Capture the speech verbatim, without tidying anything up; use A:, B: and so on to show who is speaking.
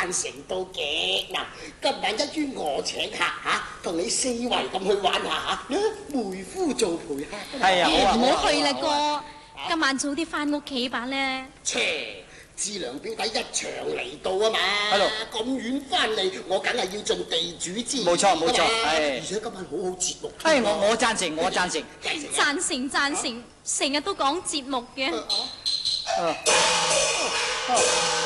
A: 成到嘅。嗱，今晚一於我請客嚇，同你四圍咁去玩下嚇，梅夫做陪客。
B: 係啊，好啊，
C: 唔好去啦哥，今晚早啲翻屋企吧咧。
A: 切！志良表弟一場嚟到啊嘛，
B: 係咯，
A: 咁遠翻嚟，我梗係要盡地主之誼。
B: 冇錯冇錯，
A: 係。而且今晚好好節目。
B: 係我我贊成，我贊成。
C: 贊成贊成，成日都講節目嘅。